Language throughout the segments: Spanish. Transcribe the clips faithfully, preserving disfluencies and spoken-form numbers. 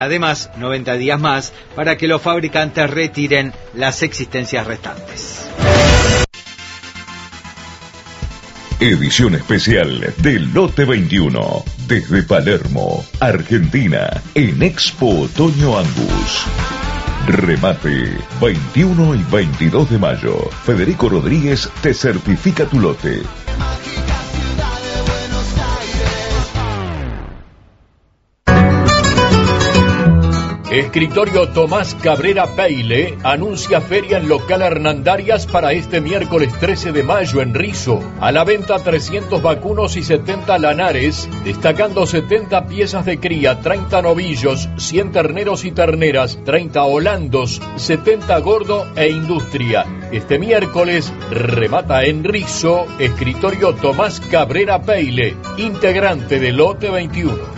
Además, noventa días más para que los fabricantes retiren las existencias restantes. Edición especial de Lote veintiuno, desde Palermo, Argentina, en Expo Otoño Angus. Remate veintiuno y veintidós de mayo. Federico Rodríguez te certifica tu lote. Escritorio Tomás Cabrera Peile anuncia feria en local Hernandarias para este miércoles trece de mayo en Rizo. A la venta trescientos vacunos y setenta lanares, destacando setenta piezas de cría, treinta novillos, cien terneros y terneras, treinta holandos, setenta gordo e industria. Este miércoles remata en Rizo Escritorio Tomás Cabrera Peile, integrante de Lote veintiuno.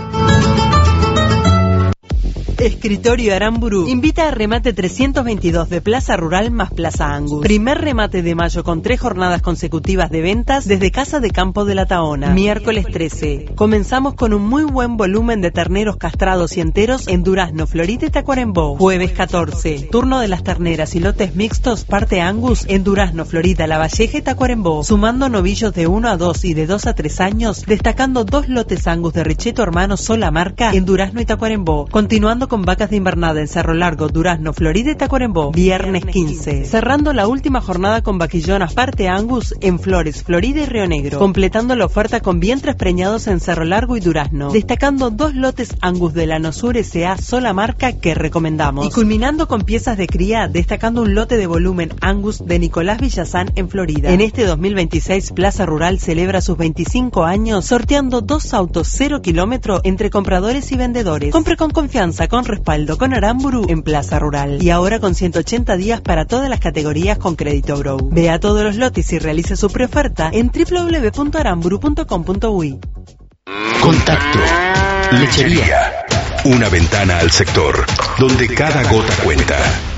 Escritorio Aramburu invita a remate trescientos veintidós de Plaza Rural más Plaza Angus. Primer remate de mayo con tres jornadas consecutivas de ventas desde Casa de Campo de la Taona. Miércoles trece. Comenzamos con un muy buen volumen de terneros castrados y enteros en Durazno, Florida y Tacuarembó. Jueves catorce. Turno de las terneras y lotes mixtos parte Angus en Durazno, Florida, La Valleja y Tacuarembó. Sumando novillos de uno a dos y de dos a tres años, destacando dos lotes Angus de Richeto Hermano sola marca en Durazno y Tacuarembó. Continuando con vacas de invernada en Cerro Largo, Durazno, Florida y Tacuarembó. Viernes quince. Cerrando la última jornada con vaquillonas parte Angus en Flores, Florida y Río Negro. Completando la oferta con vientres preñados en Cerro Largo y Durazno. Destacando dos lotes Angus de Lanosur S A sola marca que recomendamos. Y culminando con piezas de cría, destacando un lote de volumen Angus de Nicolás Villazán en Florida. En este dos mil veintiséis, Plaza Rural celebra sus veinticinco años sorteando dos autos cero kilómetro entre compradores y vendedores. Compre con confianza, con respaldo con Aramburu en Plaza Rural. Y ahora con ciento ochenta días para todas las categorías con crédito Grow. Vea todos los lotes y realice su preoferta en doble u doble u doble u punto aramburu punto com punto uy. Contacto. Lechería. Una ventana al sector donde cada gota cuenta.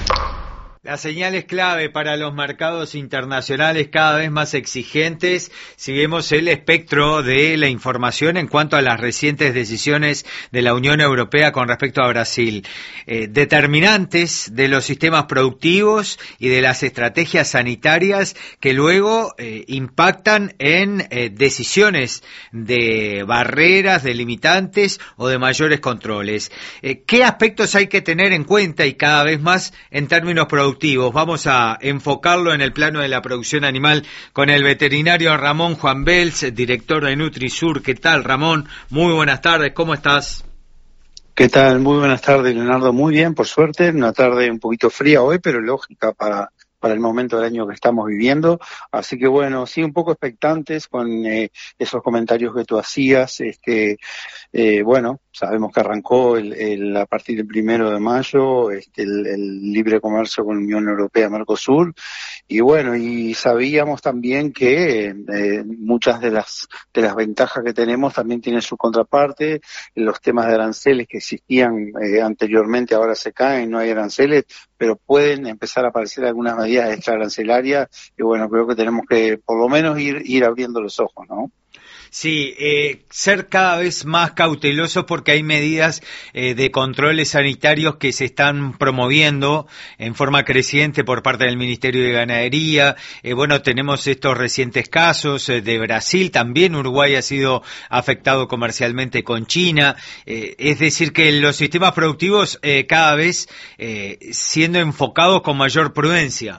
La señal es clave para los mercados internacionales cada vez más exigentes. Seguimos el espectro de la información en cuanto a las recientes decisiones de la Unión Europea con respecto a Brasil. Eh, determinantes de los sistemas productivos y de las estrategias sanitarias que luego eh, impactan en eh, decisiones de barreras, de limitantes o de mayores controles. Eh, ¿Qué aspectos hay que tener en cuenta y cada vez más en términos productivos? Vamos a enfocarlo en el plano de la producción animal con el veterinario Ramón Juan Bels, director de Nutrisur. ¿Qué tal, Ramón? Muy buenas tardes, ¿cómo estás? ¿Qué tal? Muy buenas tardes, Leonardo. Muy bien, por suerte. Una tarde un poquito fría hoy, pero lógica para... para el momento del año que estamos viviendo, así que bueno, sí, un poco expectantes con eh, esos comentarios que tú hacías, este, eh, bueno, sabemos que arrancó el, el, a partir del primero de mayo este, el, el libre comercio con la Unión Europea, Mercosur, y bueno, y sabíamos también que eh, muchas de las de las ventajas que tenemos también tienen su contraparte. Los temas de aranceles que existían eh, anteriormente ahora se caen, no hay aranceles, pero pueden empezar a aparecer algunas medidas extra arancelarias, y bueno, creo que tenemos que por lo menos ir ir abriendo los ojos, ¿no? Sí, eh, ser cada vez más cautelosos porque hay medidas eh, de controles sanitarios que se están promoviendo en forma creciente por parte del Ministerio de Ganadería. Eh, bueno, tenemos estos recientes casos eh, de Brasil, también Uruguay ha sido afectado comercialmente con China. Eh, es decir, que los sistemas productivos eh, cada vez eh, siendo enfocados con mayor prudencia.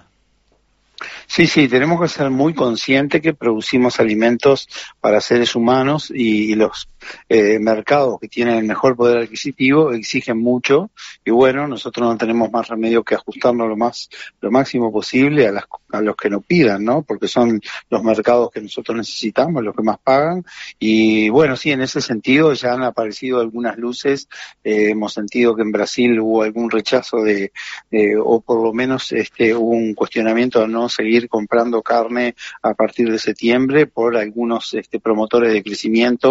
Sí, sí, tenemos que ser muy conscientes que producimos alimentos para seres humanos y, y los eh, mercados que tienen el mejor poder adquisitivo exigen mucho, y bueno, nosotros no tenemos más remedio que ajustarnos lo más lo máximo posible a, las, a los que nos pidan, ¿no? Porque son los mercados que nosotros necesitamos, los que más pagan, y bueno, sí, en ese sentido ya han aparecido algunas luces. Eh, hemos sentido que en Brasil hubo algún rechazo de, de o por lo menos este hubo un cuestionamiento de no seguir comprando carne a partir de septiembre por algunos este, promotores de crecimiento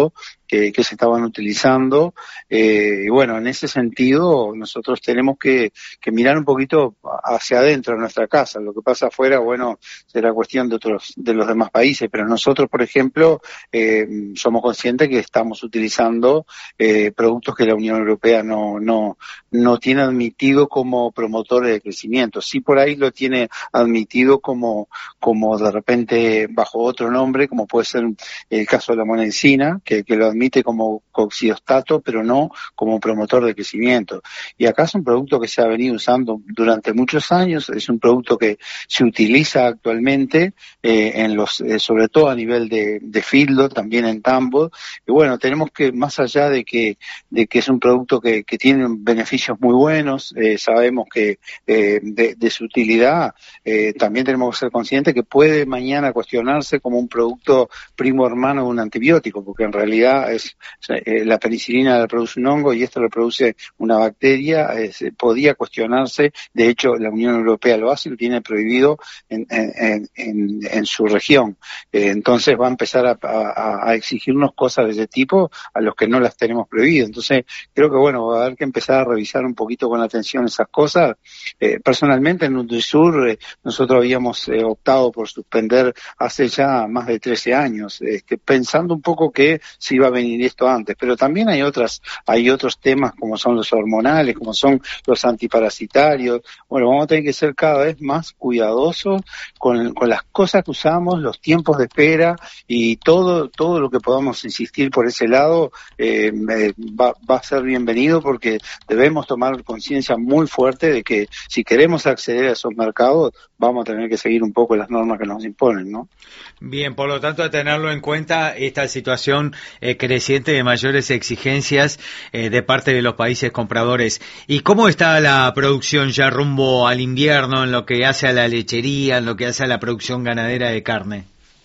que, que se estaban utilizando. Eh, y bueno, en ese sentido nosotros tenemos que, que mirar un poquito hacia adentro de nuestra casa. Lo que pasa afuera, bueno, será cuestión de otros, de los demás países, pero nosotros, por ejemplo, eh, somos conscientes que estamos utilizando eh, productos que la Unión Europea no, no, no tiene admitido como promotores de crecimiento. Sí, por ahí lo tiene admitido como, como de repente bajo otro nombre, como puede ser el caso de la monencina, que, que lo admite como coccidostato, pero no como promotor de crecimiento. Y acá es un producto que se ha venido usando durante muchos años, es un producto que se utiliza actualmente, eh, en los, eh, sobre todo a nivel de, de fildo, también en tambo. Y bueno, tenemos que, más allá de que, de que es un producto que, que tiene beneficios muy buenos, eh, sabemos que eh, de, de su utilidad, eh, también tenemos que ser conscientes que puede mañana cuestionarse como un producto primo hermano de un antibiótico, porque en realidad es eh, la penicilina la produce un hongo y esto lo produce una bacteria. Es, podía cuestionarse, de hecho la Unión Europea lo hace y lo tiene prohibido en, en, en, en su región. Eh, entonces va a empezar a, a, a exigirnos cosas de ese tipo a los que no las tenemos prohibido. Entonces creo que bueno, va a haber que empezar a revisar un poquito con atención esas cosas. Eh, personalmente en Nutrisur eh, nosotros habíamos eh, optado por suspender hace ya más de trece años, este, pensando un poco que se iba a venir esto antes, pero también hay otras, hay otros temas como son los hormonales, como son los antiparasitarios. Bueno, vamos a tener que ser cada vez más cuidadosos con, con las cosas que usamos, los tiempos de espera y todo, todo lo que podamos insistir por ese lado eh, va, va a ser bienvenido, porque debemos tomar conciencia muy fuerte de que si queremos acceder a esos mercados vamos a tener que seguir un poco las normas que nos imponen, ¿no? Bien, por lo tanto, a tenerlo en cuenta esta situación eh, creciente de mayores exigencias eh, de parte de los países compradores. ¿Y cómo está la producción ya rumbo al invierno en lo que hace a la lechería, en lo que hace a la producción ganadera de carne?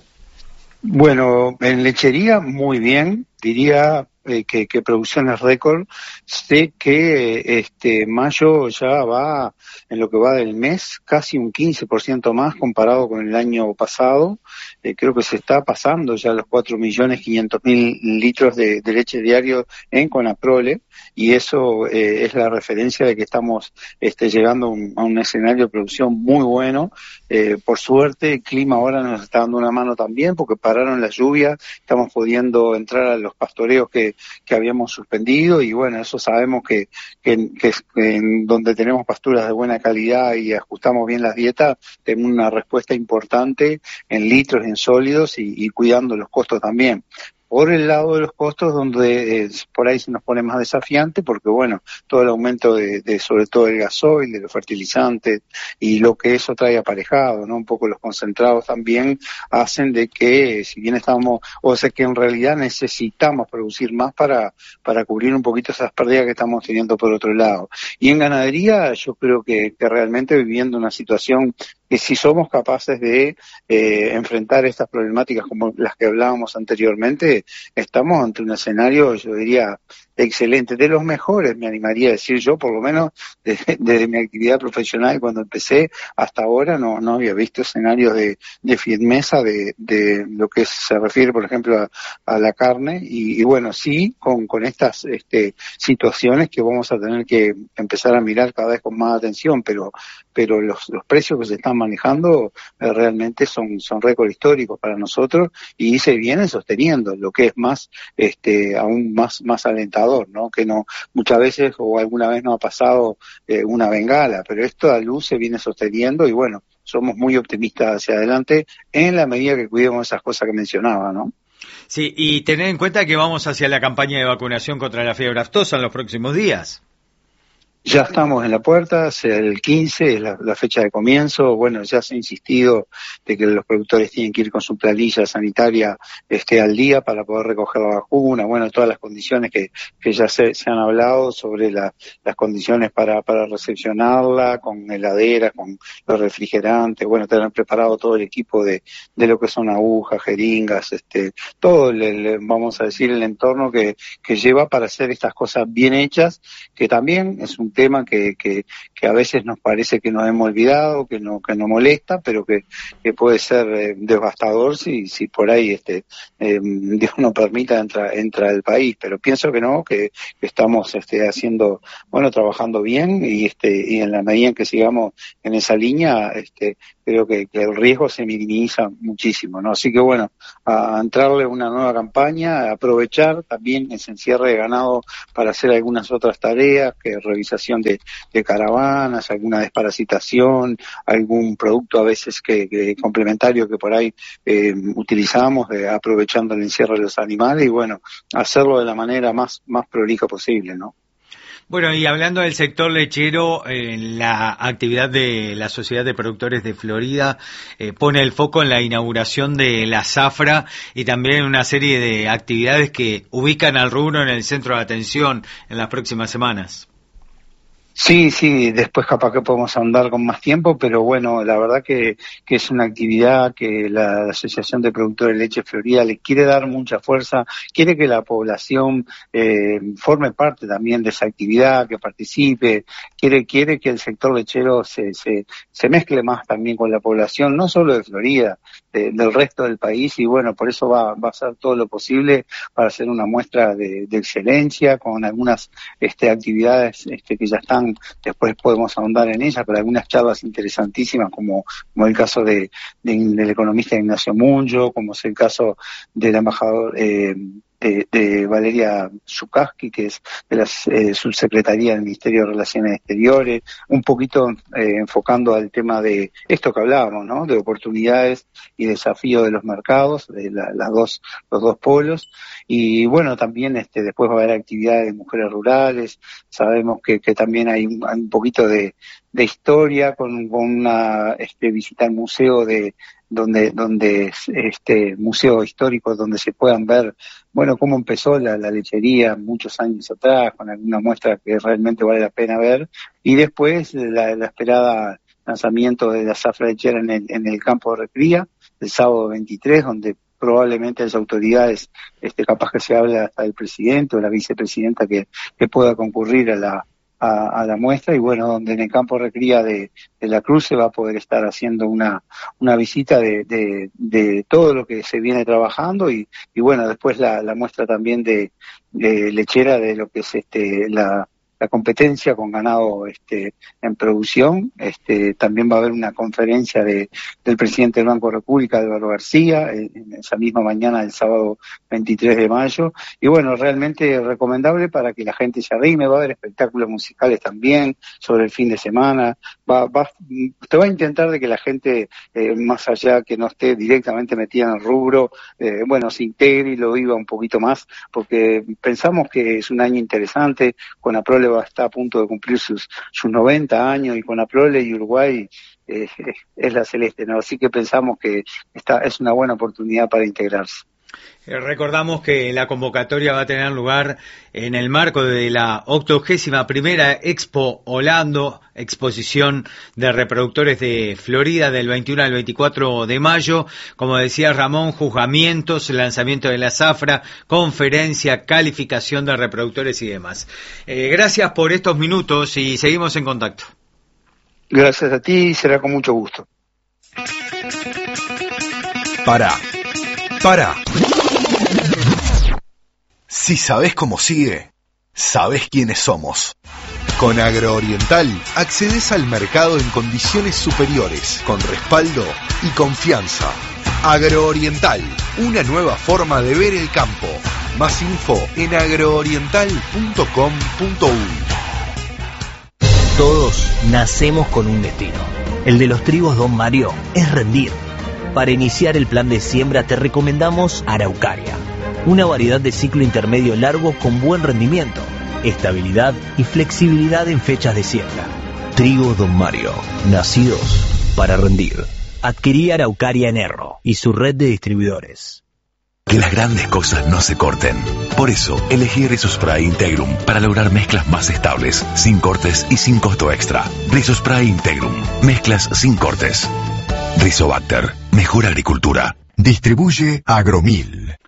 Bueno, en lechería muy bien, diría eh, que, que producción es récord. Sé que eh, este mayo ya va, en lo que va del mes, casi un quince por ciento más comparado con el año pasado. Eh, creo que se está pasando ya los cuatro millones quinientos mil litros de, de leche diario en Conaprole, y eso eh, es la referencia de que estamos este, llegando a un, a un escenario de producción muy bueno. Eh, por suerte el clima ahora nos está dando una mano también, porque pararon las lluvias, estamos pudiendo entrar a los pastoreos que, que habíamos suspendido, y bueno, eso sabemos que, que, que, que en donde tenemos pasturas de buena calidad y ajustamos bien las dietas, tenemos una respuesta importante en litros, en sólidos y, y cuidando los costos también. Por el lado de los costos, donde eh, por ahí se nos pone más desafiante, porque bueno, todo el aumento de, de sobre todo el gasoil, de los fertilizantes y lo que eso trae aparejado, ¿no? Un poco los concentrados también hacen de que, si bien estamos, o sea que en realidad necesitamos producir más para, para cubrir un poquito esas pérdidas que estamos teniendo por otro lado. Y en ganadería, yo creo que, que realmente viviendo una situación que si somos capaces de eh, enfrentar estas problemáticas como las que hablábamos anteriormente, estamos ante un escenario, yo diría, excelente, de los mejores, me animaría a decir yo, por lo menos desde, desde mi actividad profesional cuando empecé hasta ahora no, no había visto escenarios de, de firmeza de, de lo que se refiere, por ejemplo, a, a la carne, y, y bueno, sí, con, con estas este, situaciones que vamos a tener que empezar a mirar cada vez con más atención, pero pero los, los precios que se están manejando eh, realmente son, son récord históricos para nosotros y se vienen sosteniendo, lo que es más, este, aún más, más alentador, ¿no? Que no, muchas veces o alguna vez nos ha pasado eh, una bengala, pero esto a luz se viene sosteniendo y bueno, somos muy optimistas hacia adelante en la medida que cuidemos esas cosas que mencionaba, ¿no? Sí, y tener en cuenta que vamos hacia la campaña de vacunación contra la fiebre aftosa en los próximos días. Ya estamos en la puerta, sea el quince, es la, la fecha de comienzo. Bueno, ya se ha insistido de que los productores tienen que ir con su planilla sanitaria este, al día para poder recoger la vacuna. Bueno, todas las condiciones que, que ya se, se han hablado sobre la, las condiciones para, para recepcionarla, con heladera, con los refrigerantes. Bueno, tener preparado todo el equipo de, de lo que son agujas, jeringas, este, todo, el, el, vamos a decir, el entorno que, que lleva para hacer estas cosas bien hechas, que también es un un tema que, que, que a veces nos parece que nos hemos olvidado, que no, que no molesta, pero que, que puede ser eh, devastador si, si por ahí este, eh, Dios no permita entra, entra al país. Pero pienso que no, que, que estamos este, haciendo, bueno, trabajando bien y este, y en la medida en que sigamos en esa línea, este, creo que, que el riesgo se minimiza muchísimo, ¿no? Así que bueno, a entrarle una nueva campaña, a aprovechar también ese encierre de ganado para hacer algunas otras tareas, que revisación de, de caravanas, alguna desparasitación, algún producto a veces que, que complementario que por ahí eh, utilizamos, eh, aprovechando el encierre de los animales y bueno, hacerlo de la manera más, más prolija posible, ¿no? Bueno, y hablando del sector lechero, eh, la actividad de la Sociedad de Productores de Florida eh, pone el foco en la inauguración de la zafra y también una serie de actividades que ubican al rubro en el centro de atención en las próximas semanas. Sí, sí, después capaz que podemos andar con más tiempo, pero bueno, la verdad que, que es una actividad que la, la Asociación de Productores de Leche Florida le quiere dar mucha fuerza, quiere que la población eh, forme parte también de esa actividad, que participe, quiere quiere que el sector lechero se, se, se mezcle más también con la población, no solo de Florida, de, del resto del país, y bueno, por eso va, va a hacer todo lo posible para hacer una muestra de, de excelencia con algunas este, actividades este, que ya están. Después podemos ahondar en ella, pero algunas charlas interesantísimas como, como el caso de, de, del economista Ignacio Munjo, como es el caso del embajador eh, de, de Valeria Zukaski, que es de la eh, subsecretaría del Ministerio de Relaciones Exteriores, un poquito eh, enfocando al tema de esto que hablábamos, ¿no? De oportunidades y desafíos de los mercados, de la, las dos, los dos polos. Y bueno, también este, después va a haber actividades de mujeres rurales, sabemos que, que también hay un, hay un poquito de, de historia con, con una este, visita al museo de donde donde este museo histórico donde se puedan ver bueno cómo empezó la, la lechería muchos años atrás, con alguna muestra que realmente vale la pena ver, y después la, la esperada lanzamiento de la zafra lechera en el, en el campo de recría el sábado veintitrés, donde probablemente las autoridades, este capaz que se habla hasta del presidente o la vicepresidenta que, que pueda concurrir a la A, a la muestra, y bueno, donde en el campo de recría de, de la Cruz se va a poder estar haciendo una una visita de, de, de todo lo que se viene trabajando y, y bueno, después la, la muestra también de, de lechera de lo que es este la la competencia con ganado este en producción. Este también va a haber una conferencia de del presidente del Banco República, Álvaro García, en, en esa misma mañana del sábado veintitrés de mayo, y bueno, realmente recomendable para que la gente se arrime. Va a haber espectáculos musicales también sobre el fin de semana, va, va te va a intentar de que la gente, eh, más allá que no esté directamente metida en el rubro, eh, bueno, se integre y lo viva un poquito más, porque pensamos que es un año interesante. Con la prole está a punto de cumplir sus sus noventa años, y con la prole y Uruguay eh, es la celeste, ¿no? Así que pensamos que esta es una buena oportunidad para integrarse. Eh, recordamos que la convocatoria va a tener lugar en el marco de la octogésima primera Expo Holando, exposición de reproductores de Florida del veintiuno al veinticuatro de mayo. Como decía Ramón, juzgamientos, lanzamiento de la zafra, conferencia, calificación de reproductores y demás. Eh, gracias por estos minutos y seguimos en contacto. Gracias a ti, será con mucho gusto. Para. Para. Si sabés cómo sigue, sabés quiénes somos. Con Agrooriental accedes al mercado en condiciones superiores, con respaldo y confianza. Agrooriental, una nueva forma de ver el campo. Más info en agrooriental punto com punto uy. Todos nacemos con un destino. El de los trigos Don Mario es rendir. Para iniciar el plan de siembra te recomendamos Araucaria, una variedad de ciclo intermedio largo con buen rendimiento, estabilidad y flexibilidad en fechas de siembra. Trigo Don Mario, nacidos para rendir. Adquirí Araucaria en Erro y su red de distribuidores. Que las grandes cosas no se corten. Por eso, elegí Rizospray Integrum para lograr mezclas más estables, sin cortes y sin costo extra. Rizospray Integrum, mezclas sin cortes. Rizobacter, mejor agricultura. Distribuye Agromil.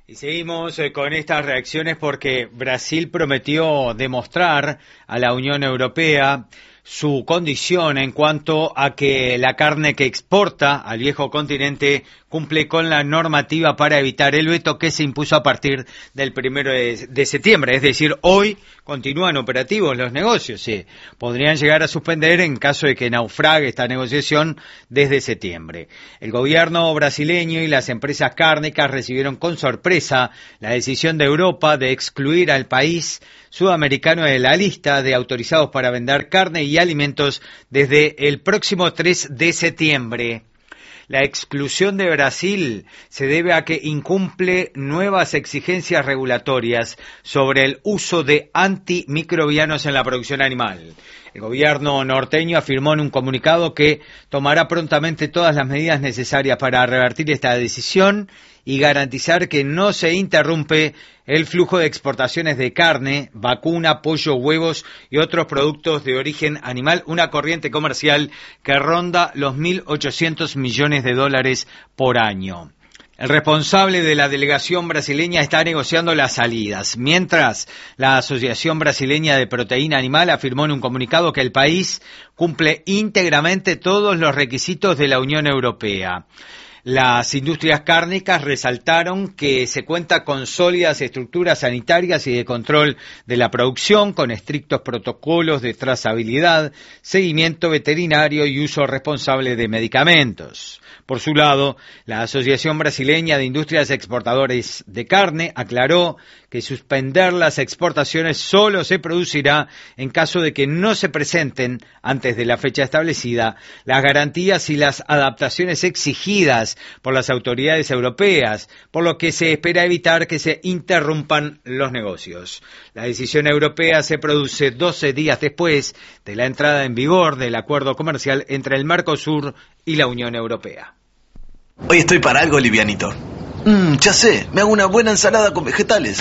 Y seguimos eh, con estas reacciones porque Brasil prometió demostrar a la Unión Europea su condición en cuanto a que la carne que exporta al viejo continente cumple con la normativa para evitar el veto que se impuso a partir del primero de, de septiembre. Es decir, hoy continúan operativos los negocios. Sí, podrían llegar a suspender en caso de que naufrague esta negociación desde septiembre. El gobierno brasileño y las empresas cárnicas recibieron con sorpresa la decisión de Europa de excluir al país sudamericano de la lista de autorizados para vender carne y alimentos desde el próximo tres de septiembre. La exclusión de Brasil se debe a que incumple nuevas exigencias regulatorias sobre el uso de antimicrobianos en la producción animal. El gobierno norteño afirmó en un comunicado que tomará prontamente todas las medidas necesarias para revertir esta decisión y garantizar que no se interrumpe el flujo de exportaciones de carne, vacuna, pollo, huevos y otros productos de origen animal, una corriente comercial que ronda los mil ochocientos millones de dólares por año. El responsable de la delegación brasileña está negociando las salidas, mientras la Asociación Brasileña de Proteína Animal afirmó en un comunicado que el país cumple íntegramente todos los requisitos de la Unión Europea. Las industrias cárnicas resaltaron que se cuenta con sólidas estructuras sanitarias y de control de la producción, con estrictos protocolos de trazabilidad, seguimiento veterinario y uso responsable de medicamentos. Por su lado, la Asociación Brasileña de Industrias Exportadores de Carne aclaró que suspender las exportaciones solo se producirá en caso de que no se presenten, antes de la fecha establecida, las garantías y las adaptaciones exigidas por las autoridades europeas, por lo que se espera evitar que se interrumpan los negocios. La decisión europea se produce doce días después de la entrada en vigor del acuerdo comercial entre el Mercosur y la Unión Europea. Hoy estoy para algo livianito. Mmm, ya sé, me hago una buena ensalada con vegetales.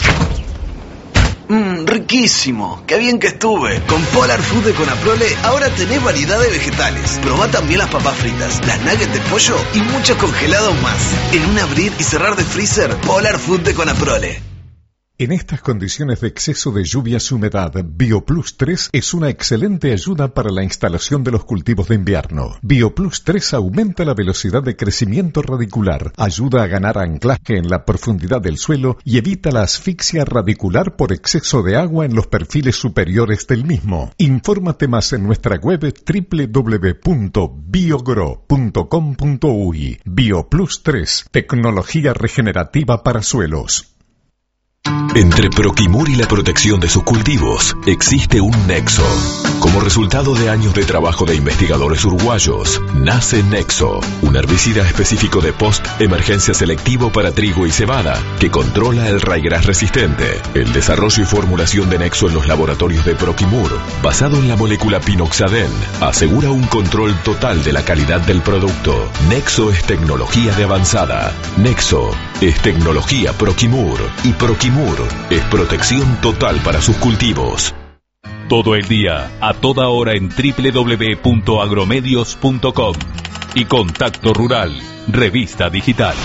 Mmm, riquísimo. Qué bien que estuve. Con Polar Food de Conaprole ahora tenés variedad de vegetales. Probá también las papas fritas, las nuggets de pollo y muchos congelados más. En un abrir y cerrar de freezer, Polar Food de Conaprole. En estas condiciones de exceso de lluvias y humedad, BioPlus tres es una excelente ayuda para la instalación de los cultivos de invierno. BioPlus tres aumenta la velocidad de crecimiento radicular, ayuda a ganar anclaje en la profundidad del suelo y evita la asfixia radicular por exceso de agua en los perfiles superiores del mismo. Infórmate más en nuestra web doble u doble u doble u punto biogro punto com punto uy. BioPlus tres, tecnología regenerativa para suelos. Entre Proquimur y la protección de sus cultivos existe un nexo. Como resultado de años de trabajo de investigadores uruguayos, nace Nexo, un herbicida específico de post-emergencia selectivo para trigo y cebada, que controla el raigras resistente. El desarrollo y formulación de Nexo en los laboratorios de Proquimur, basado en la molécula pinoxadén, asegura un control total de la calidad del producto. Nexo es tecnología de avanzada. Nexo es tecnología Proquimur. Y Proquimur es protección total para sus cultivos. Todo el día, a toda hora en doble u doble u doble u punto agromedios punto com y Contacto Rural, revista digital.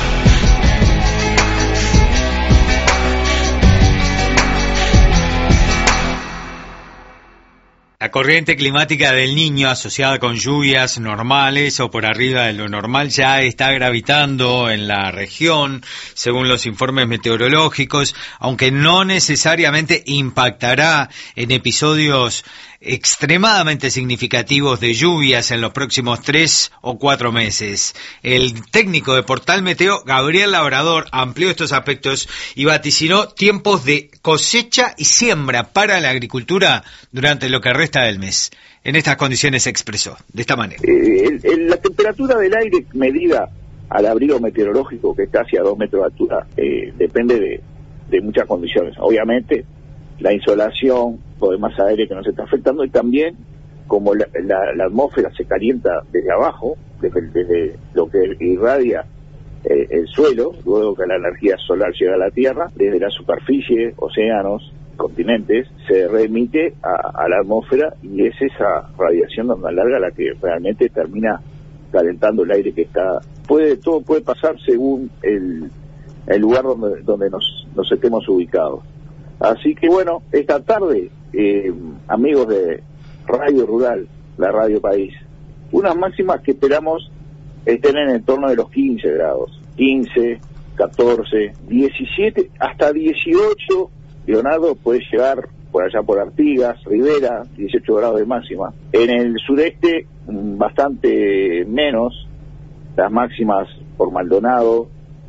La corriente climática del Niño, asociada con lluvias normales o por arriba de lo normal, ya está gravitando en la región, según los informes meteorológicos, aunque no necesariamente impactará en episodios extremadamente significativos de lluvias en los próximos tres o cuatro meses. El técnico de Portal Meteo, Gabriel Labrador, amplió estos aspectos y vaticinó tiempos de cosecha y siembra para la agricultura durante lo que resta del mes. En estas condiciones se expresó de esta manera. Eh, el, el, la temperatura del aire medida al abrigo meteorológico, que está hacia dos metros de altura, eh, depende de, de muchas condiciones. Obviamente, la insolación, lo de masa aérea que nos está afectando, y también como la, la, la atmósfera se calienta desde abajo, desde, desde lo que irradia eh, el suelo, luego que la energía solar llega a la Tierra, desde la superficie, océanos, continentes, se remite a, a la atmósfera, y es esa radiación de onda larga la que realmente termina calentando el aire que está. Puede todo puede pasar según el el lugar donde, donde nos, nos estemos ubicados. Así que bueno, esta tarde, eh, amigos de Radio Rural, la Radio País, unas máximas que esperamos estén en el torno de los quince grados, quince, catorce, diecisiete, hasta dieciocho, Leonardo, puede llegar por allá por Artigas, Rivera, dieciocho grados de máxima. En el sureste, bastante menos, las máximas por Maldonado,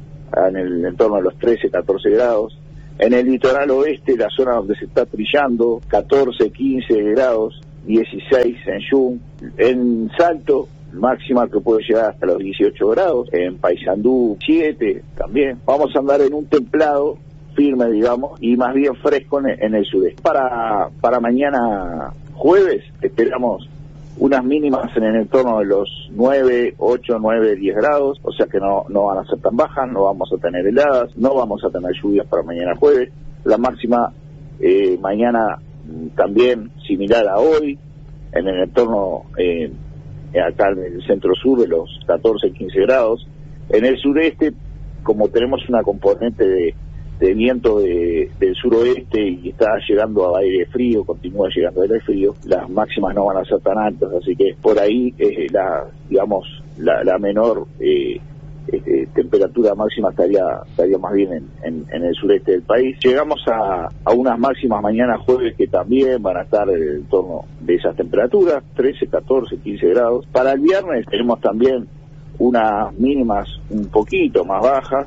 en el entorno de los trece, catorce grados. En el litoral oeste, la zona donde se está trillando, catorce, quince grados, dieciséis en Yum. En Salto, máxima que puede llegar hasta los dieciocho grados. En Paysandú, siete también. Vamos a andar en un templado firme, digamos, y más bien fresco en el, en el sudeste. Para, para mañana jueves esperamos unas mínimas en el entorno de los nueve, ocho, nueve, diez grados, o sea que no, no van a ser tan bajas, no vamos a tener heladas, no vamos a tener lluvias para mañana jueves. La máxima eh, mañana también similar a hoy, en el entorno eh, acá en el centro sur de los catorce, quince grados. En el sureste, como tenemos una componente de de viento de, del suroeste y está llegando a aire frío, continúa llegando a aire frío, las máximas no van a ser tan altas, así que por ahí eh, la digamos la, la menor eh, eh, temperatura máxima estaría estaría más bien en, en, en el sureste del país. Llegamos a, a unas máximas mañana jueves que también van a estar en el torno de esas temperaturas, trece, catorce, quince grados. Para el viernes tenemos también unas mínimas un poquito más bajas,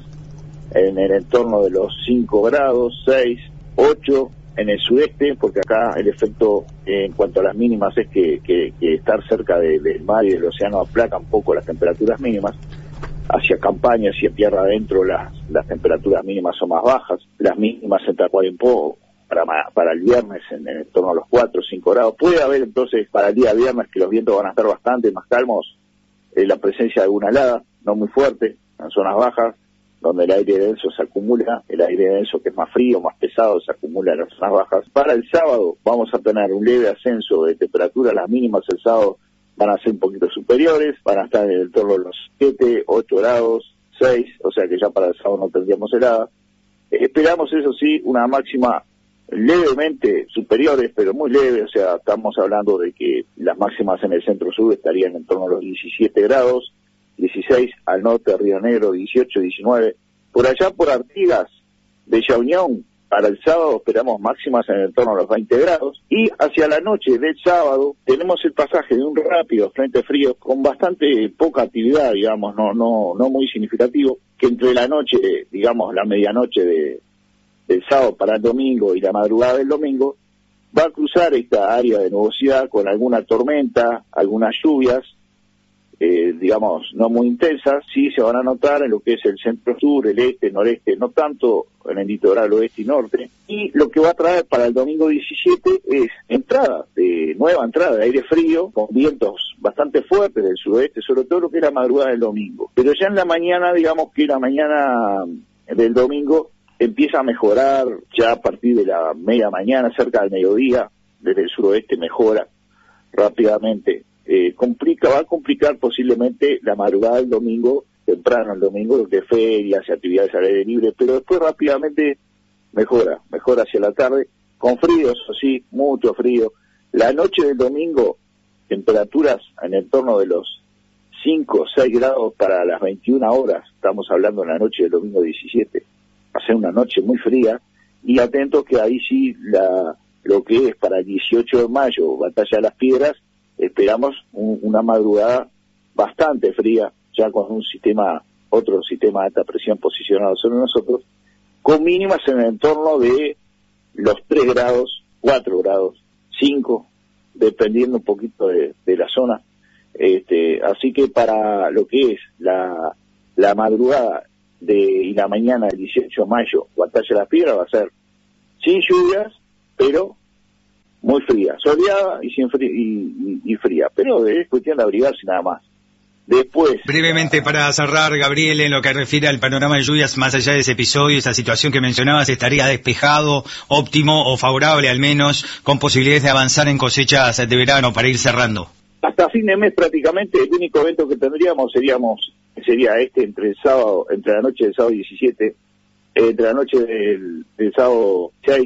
en el entorno de los cinco grados, seis, ocho en el sudeste, porque acá el efecto eh, en cuanto a las mínimas es que, que, que estar cerca de, del mar y del océano aplaca un poco las temperaturas mínimas. Hacia Campaña, hacia tierra adentro, las, las temperaturas mínimas son más bajas, las mínimas en Tacuarembó para, para el viernes en, en torno a los cuatro o cinco grados. Puede haber entonces para el día viernes que los vientos van a estar bastante más calmos, eh, la presencia de alguna helada, no muy fuerte, en zonas bajas, donde el aire denso se acumula, el aire denso que es más frío, más pesado, se acumula en las zonas bajas. Para el sábado vamos a tener un leve ascenso de temperatura, las mínimas el sábado van a ser un poquito superiores, van a estar en el torno de los siete, ocho grados, seis, o sea que ya para el sábado no tendríamos helada. Eh, esperamos, eso sí, una máxima levemente superiores, pero muy leve, o sea, estamos hablando de que las máximas en el centro-sur estarían en torno a los diecisiete grados, dieciséis al norte, Río Negro, dieciocho, diecinueve. Por allá por Artigas, Bella Unión, para el sábado esperamos máximas en el torno a los veinte grados. Y hacia la noche del sábado tenemos el pasaje de un rápido frente frío con bastante poca actividad, digamos, no no no muy significativo, que entre la noche, digamos, la medianoche de, del sábado para el domingo y la madrugada del domingo, va a cruzar esta área de nubosidad con alguna tormenta, algunas lluvias, Eh, digamos, no muy intensas, sí se van a notar en lo que es el centro-sur, el este, noreste, no tanto en el litoral oeste y norte. Y lo que va a traer para el domingo diecisiete es entrada, de nueva entrada de aire frío, con vientos bastante fuertes del sudoeste, sobre todo lo que es la madrugada del domingo. Pero ya en la mañana, digamos que la mañana del domingo empieza a mejorar, ya a partir de la media mañana, cerca del mediodía, desde el suroeste mejora rápidamente. Eh, complica, va a complicar posiblemente la madrugada del domingo, temprano el domingo, lo que es ferias y actividades al aire libre, pero después rápidamente mejora, mejora hacia la tarde, con frío, eso sí, mucho frío. La noche del domingo, temperaturas en el torno de los cinco o seis grados para las veintiuna horas, estamos hablando en la noche del domingo diecisiete, va a ser una noche muy fría, y atentos que ahí sí la, lo que es para el dieciocho de mayo, Batalla de las Piedras, esperamos un, una madrugada bastante fría, ya con un sistema, otro sistema de alta presión posicionado sobre nosotros, con mínimas en el entorno de los tres grados, cuatro grados, cinco, dependiendo un poquito de, de la zona. Este, así que para lo que es la, la madrugada de, y la mañana del dieciocho de mayo, Batalla de las Piedras va a ser sin lluvias, pero muy fría, soleada y, sin fría, y, y, y fría, pero es cuestión de abrigarse nada más. Después... Brevemente, para cerrar, Gabriel, en lo que refiere al panorama de lluvias, más allá de ese episodio, esa situación que mencionabas, ¿estaría despejado, óptimo o favorable al menos, con posibilidades de avanzar en cosechas de verano para ir cerrando? Hasta fin de mes prácticamente el único evento que tendríamos seríamos sería este entre el sábado, entre la noche del sábado diecisiete eh, entre la noche del, del sábado seis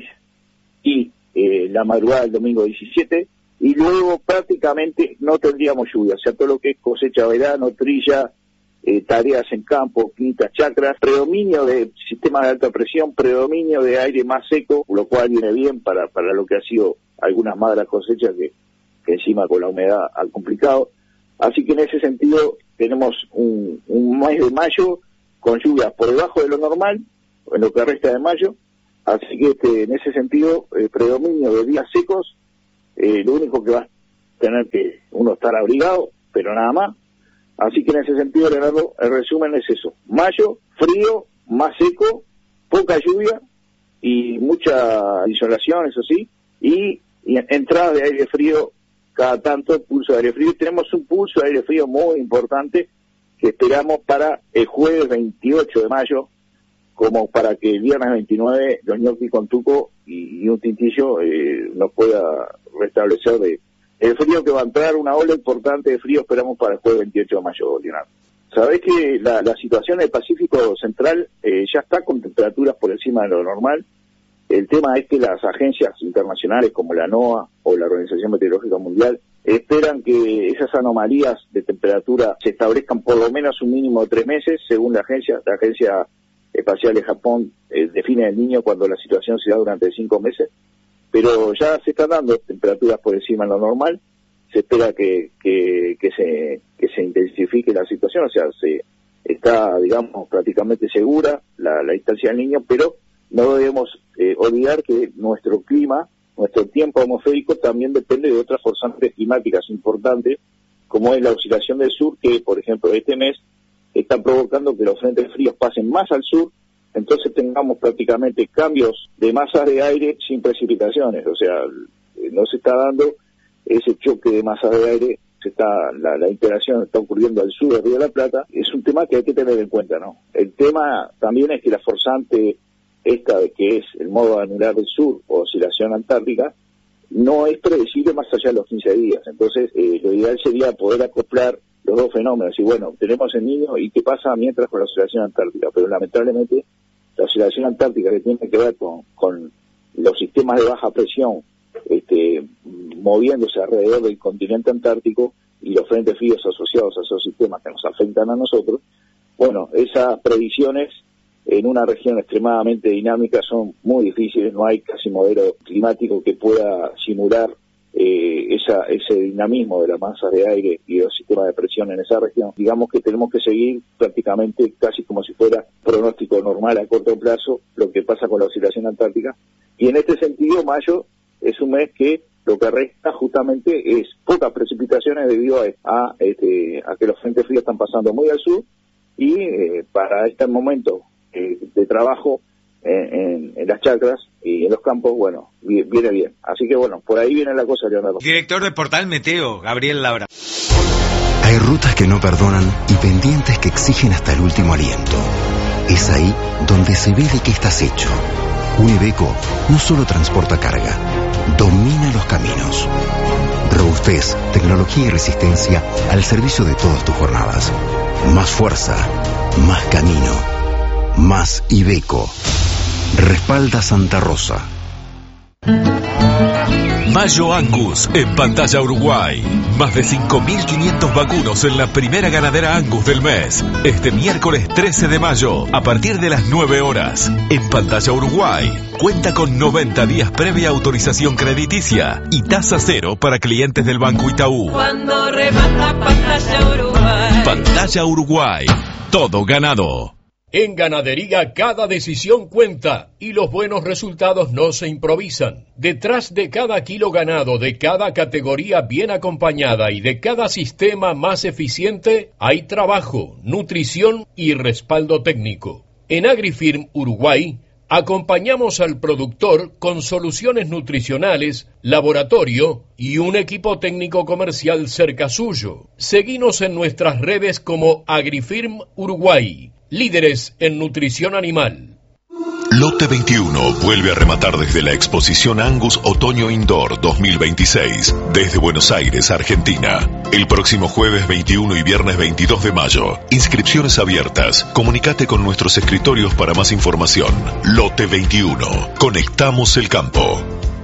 y eh, la madrugada del domingo diecisiete, y luego prácticamente no tendríamos lluvia, o sea, todo lo que es cosecha de verano, trilla, eh, tareas en campo, quintas, chacras, predominio de sistemas de alta presión, predominio de aire más seco, lo cual viene bien para, para lo que ha sido algunas magras cosechas que, que encima con la humedad han complicado. Así que en ese sentido tenemos un, un mes de mayo con lluvias por debajo de lo normal, en lo que resta de mayo, así que este, en ese sentido, eh, predominio de días secos, eh, lo único que va a tener que uno estar abrigado, pero nada más. Así que en ese sentido, Leonardo, el resumen es eso: mayo, frío, más seco, poca lluvia y mucha insolación, eso sí, y, y entrada de aire frío cada tanto, pulso de aire frío. Y tenemos un pulso de aire frío muy importante que esperamos para el jueves veintiocho de mayo, como para que el viernes veintinueve los ñoquis con tuco y, y un tintillo eh, nos pueda restablecer de el frío que va a entrar. Una ola importante de frío esperamos para el jueves veintiocho de mayo, Leonardo. Sabés que la, la situación del Pacífico Central eh, ya está con temperaturas por encima de lo normal. El tema es que las agencias internacionales como la NOAA o la Organización Meteorológica Mundial esperan que esas anomalías de temperatura se establezcan por lo menos un mínimo de tres meses, según la agencia. La Agencia Espacial de Japón eh, define el niño cuando la situación se da durante cinco meses, pero ya se están dando temperaturas por encima de lo normal. Se espera que, que, que, se, que se intensifique la situación, o sea, se está, digamos, prácticamente segura la, la instancia del niño, pero no debemos eh, olvidar que nuestro clima, nuestro tiempo atmosférico también depende de otras forzantes climáticas importantes, como es la oscilación del sur, que por ejemplo este mes está provocando que los frentes fríos pasen más al sur, entonces tengamos prácticamente cambios de masas de aire sin precipitaciones, o sea, no se está dando ese choque de masas de aire, se está la, la interacción está ocurriendo al sur de Río de la Plata. Es un tema que hay que tener en cuenta, ¿no? El tema también es que la forzante esta de que es el modo anular del sur o oscilación antártica no es predecible más allá de los quince días, entonces eh, lo ideal sería poder acoplar los dos fenómenos, y bueno, tenemos el niño y qué pasa mientras con la oscilación antártica, pero lamentablemente la oscilación antártica, que tiene que ver con, con los sistemas de baja presión este, moviéndose alrededor del continente antártico y los frentes fríos asociados a esos sistemas que nos afectan a nosotros, bueno, esas previsiones en una región extremadamente dinámica son muy difíciles, no hay casi modelo climático que pueda simular eh, esa, ese dinamismo de las masas de aire y los sistemas de presión en esa región. Digamos que tenemos que seguir prácticamente casi como si fuera pronóstico normal a corto plazo lo que pasa con la oscilación antártica, y en este sentido mayo es un mes que lo que resta justamente es pocas precipitaciones debido a, a, este, a que los frentes fríos están pasando muy al sur, y eh, para este momento eh, de trabajo en, en, en las chacras y en los campos, bueno, viene bien. Así que bueno, por ahí viene la cosa, Leonardo. Director de Portal Meteo, Gabriel Labra. Hay rutas que no perdonan y pendientes que exigen hasta el último aliento. Es ahí donde se ve de qué estás hecho. Un Iveco no solo transporta carga, domina los caminos. Robustez, tecnología y resistencia al servicio de todas tus jornadas. Más fuerza, más camino, más Iveco. Respalda Santa Rosa. Mayo Angus en Pantalla Uruguay. Más de cinco mil quinientos vacunos en la primera ganadera Angus del mes. Este miércoles trece de mayo, a partir de las nueve horas. En Pantalla Uruguay. Cuenta con noventa días previa autorización crediticia y tasa cero para clientes del Banco Itaú. Cuando remata Pantalla Uruguay. Pantalla Uruguay. Todo ganado. En ganadería cada decisión cuenta y los buenos resultados no se improvisan. Detrás de cada kilo ganado, de cada categoría bien acompañada y de cada sistema más eficiente, hay trabajo, nutrición y respaldo técnico. En AgriFirm Uruguay, acompañamos al productor con soluciones nutricionales, laboratorio y un equipo técnico comercial cerca suyo. Seguinos en nuestras redes como AgriFirm Uruguay. Líderes en nutrición animal. Lote veintiuno vuelve a rematar desde la exposición Angus Otoño Indoor dos mil veintiséis, desde Buenos Aires, Argentina. El próximo jueves veintiuno y viernes veintidós de mayo. Inscripciones abiertas. Comunicate con nuestros escritorios para más información. Lote veintiuno. Conectamos el campo.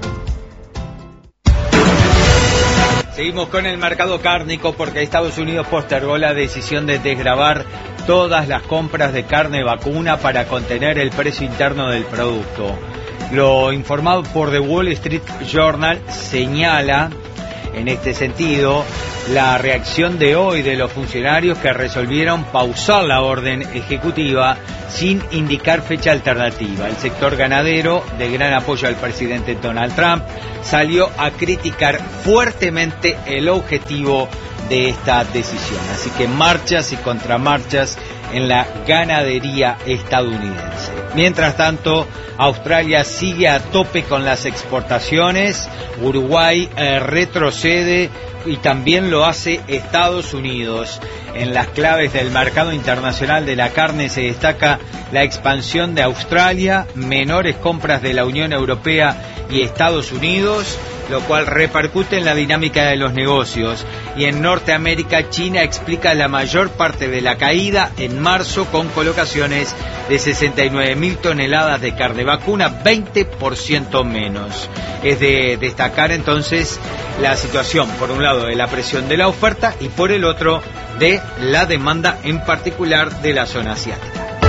Seguimos con el mercado cárnico porque Estados Unidos postergó la decisión de desgravar todas las compras de carne vacuna para contener el precio interno del producto. Lo informado por The Wall Street Journal señala, en este sentido, la reacción de hoy de los funcionarios que resolvieron pausar la orden ejecutiva sin indicar fecha alternativa. El sector ganadero, de gran apoyo al presidente Donald Trump, salió a criticar fuertemente el objetivo de esta decisión. Así que marchas y contramarchas en la ganadería estadounidense. Mientras tanto, Australia sigue a tope con las exportaciones, Uruguay eh, retrocede y también lo hace Estados Unidos. En las claves del mercado internacional de la carne se destaca la expansión de Australia, menores compras de la Unión Europea y Estados Unidos, lo cual repercute en la dinámica de los negocios. Y en Norteamérica, China explica la mayor parte de la caída en marzo con colocaciones de sesenta y nueve mil toneladas de carne vacuna, veinte por ciento menos. Es de destacar entonces la situación, por un lado, de la presión de la oferta y por el otro, de la demanda, en particular de la zona asiática.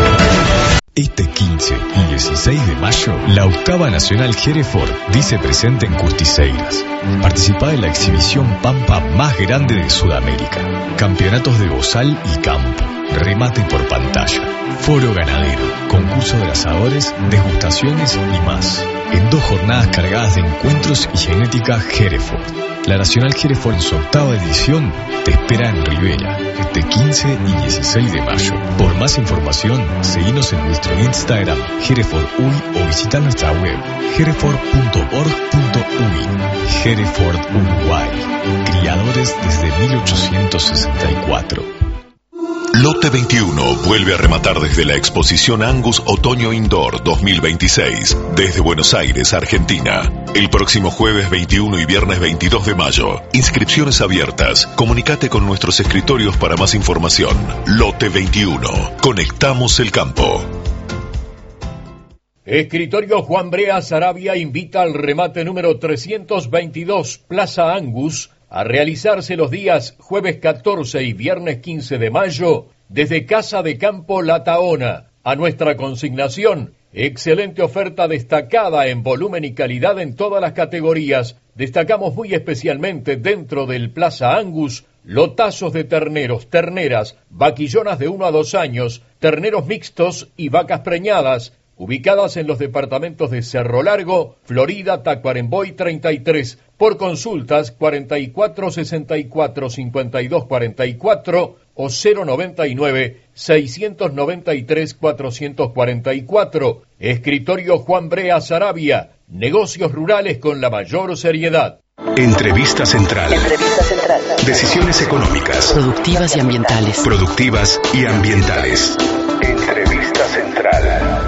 Este quince y dieciséis de mayo, la octava Nacional Hereford dice presente en Custiseiras. Participa en la exhibición Pampa más grande de Sudamérica. Campeonatos de bozal y campo. Remate por pantalla. Foro ganadero. Concurso de asadores, degustaciones y más. En dos jornadas cargadas de encuentros y genética Hereford. La Nacional Hereford en su octava edición te espera en Rivera, este quince y dieciséis de mayo. Por más información, seguinos en nuestro Instagram, Hereford U I, o visita nuestra web, hereford punto org punto u i. Hereford Uruguay, criadores desde mil ochocientos sesenta y cuatro. Lote veintiuno vuelve a rematar desde la exposición Angus Otoño Indoor dos mil veintiséis, desde Buenos Aires, Argentina. El próximo jueves veintiuno y viernes veintidós de mayo. Inscripciones abiertas. Comunicate con nuestros escritorios para más información. Lote veintiuno. Conectamos el campo. Escritorio Juan Brea Sarabia invita al remate número trescientos veintidós Plaza Angus a realizarse los días jueves catorce y viernes quince de mayo desde Casa de Campo La Taona. A nuestra consignación, excelente oferta destacada en volumen y calidad en todas las categorías. Destacamos muy especialmente dentro del Plaza Angus lotazos de terneros, terneras, vaquillonas de uno a dos años, terneros mixtos y vacas preñadas, ubicadas en los departamentos de Cerro Largo, Florida, Tacuarembó y treinta y tres. Por consultas cuarenta y cuatro sesenta y cuatro cincuenta y dos cuarenta y cuatro o cero noventa y nueve seiscientos noventa y tres cuatrocientos cuarenta y cuatro. Escritorio Juan Brea Sarabia. Negocios rurales con la mayor seriedad. Entrevista Central. Entrevista Central. Decisiones económicas. Productivas y ambientales. Productivas y ambientales. Entrevista Central.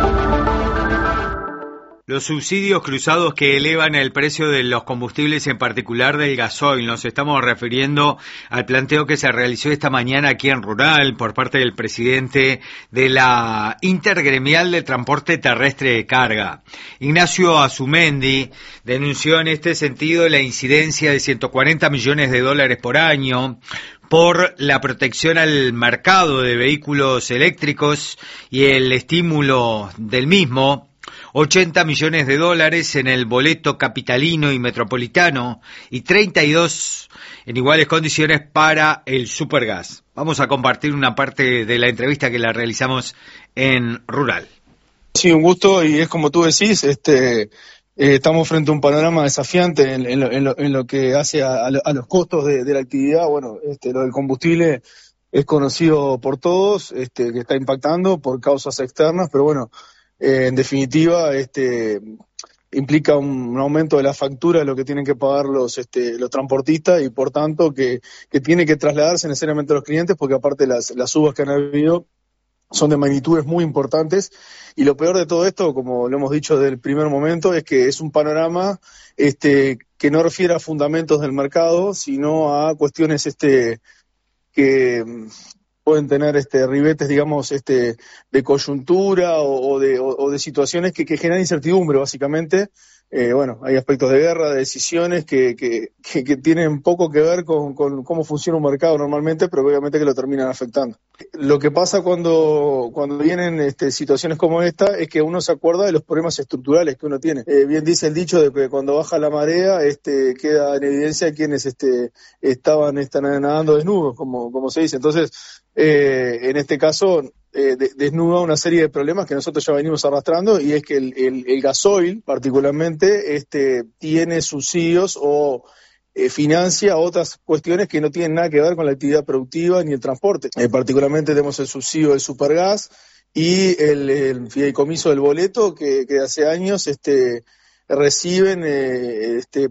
Los subsidios cruzados que elevan el precio de los combustibles, en particular del gasoil. Nos estamos refiriendo al planteo que se realizó esta mañana aquí en Rural por parte del presidente de la Intergremial de Transporte Terrestre de Carga. Ignacio Azumendi denunció en este sentido la incidencia de ciento cuarenta millones de dólares por año por la protección al mercado de vehículos eléctricos y el estímulo del mismo. ochenta millones de dólares en el boleto capitalino y metropolitano y treinta y dos en iguales condiciones para el Supergas. Vamos a compartir una parte de la entrevista que la realizamos en Rural. Sí, un gusto, y es como tú decís, este, eh, estamos frente a un panorama desafiante en, en, lo, en, lo, en lo que hace a, a los costos de, de la actividad. Bueno, este, lo del combustible es conocido por todos, este, que está impactando por causas externas, pero bueno, Eh, en definitiva, este implica un, un aumento de la factura de lo que tienen que pagar los este, los transportistas, y por tanto que, que tiene que trasladarse necesariamente a los clientes, porque aparte las, las subas que han habido son de magnitudes muy importantes, y lo peor de todo esto, como lo hemos dicho desde el primer momento, es que es un panorama este, que no refiere a fundamentos del mercado, sino a cuestiones este, que pueden tener este, ribetes, digamos, este, de coyuntura o, o, de, o, o de situaciones que, que generan incertidumbre, básicamente. Eh, bueno, hay aspectos de guerra, de decisiones que, que, que, que tienen poco que ver con, con cómo funciona un mercado normalmente, pero obviamente que lo terminan afectando. Lo que pasa cuando, cuando vienen este, situaciones como esta es que uno se acuerda de los problemas estructurales que uno tiene. Eh, bien dice el dicho de que cuando baja la marea este, queda en evidencia quienes este, estaban están nadando desnudos, como, como se dice. Entonces, eh, en este caso, eh, de, desnuda una serie de problemas que nosotros ya venimos arrastrando, y es que el, el, el gasoil, particularmente, este, tiene subsidios o eh, financia otras cuestiones que no tienen nada que ver con la actividad productiva ni el transporte. Eh, particularmente tenemos el subsidio del supergas y el, el fideicomiso del boleto, que, que hace años este, reciben eh, este,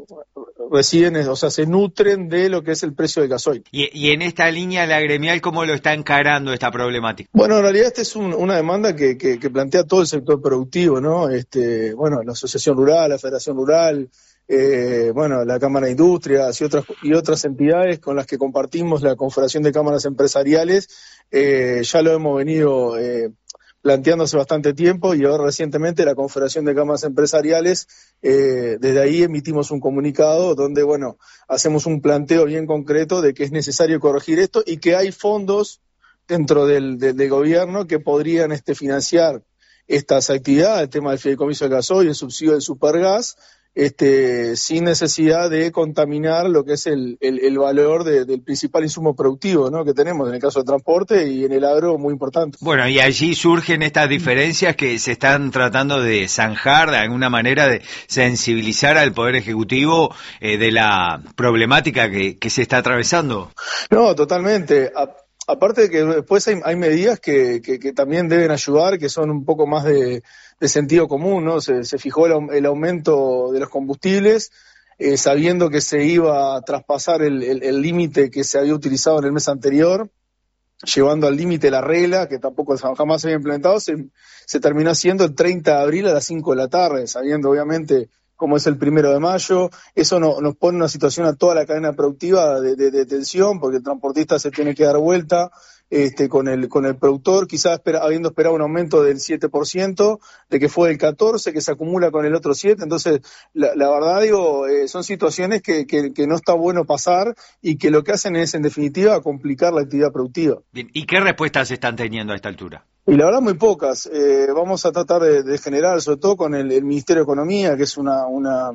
reciben, o sea, se nutren de lo que es el precio del gasoil. Y, y en esta línea, la gremial, ¿cómo lo está encarando esta problemática? Bueno, en realidad esta es un, una demanda que, que, que plantea todo el sector productivo, ¿no? Este, bueno, la Asociación Rural, la Federación Rural, eh, bueno, la Cámara de Industrias y otras, y otras entidades con las que compartimos la Confederación de Cámaras Empresariales, eh, ya lo hemos venido eh, planteando hace bastante tiempo, y ahora recientemente la Confederación de Cámaras Empresariales, eh, desde ahí emitimos un comunicado donde, bueno, hacemos un planteo bien concreto de que es necesario corregir esto y que hay fondos dentro del, del, del gobierno que podrían este, financiar estas actividades, el tema del fideicomiso del gasoil, el subsidio del supergas, este, sin necesidad de contaminar lo que es el, el, el valor de, del principal insumo productivo, ¿no?, que tenemos en el caso del transporte y en el agro, muy importante. Bueno, y allí surgen estas diferencias que se están tratando de zanjar, de alguna manera de sensibilizar al Poder Ejecutivo eh, de la problemática que, que se está atravesando. No, totalmente. A, aparte de que después hay, hay medidas que, que, que también deben ayudar, que son un poco más de de sentido común, ¿no? Se, se fijó el, el aumento de los combustibles, eh, sabiendo que se iba a traspasar el límite que se había utilizado en el mes anterior, llevando al límite la regla, que tampoco jamás se había implementado, se, se terminó haciendo el treinta de abril a las cinco de la tarde, sabiendo obviamente cómo es el primero de mayo. Eso no, nos pone en una situación a toda la cadena productiva de, de, de tensión, porque el transportista se tiene que dar vuelta Este, con el con el productor, quizás espera, habiendo esperado un aumento del siete por ciento, de que fue del catorce por ciento, que se acumula con el otro siete por ciento. Entonces, la, la verdad, digo, eh, son situaciones que, que, que no está bueno pasar, y que lo que hacen es, en definitiva, complicar la actividad productiva. Bien, ¿y qué respuestas se están teniendo a esta altura? Y la verdad, muy pocas. Eh, vamos a tratar de, de generar, sobre todo con el, el Ministerio de Economía, que es una, una,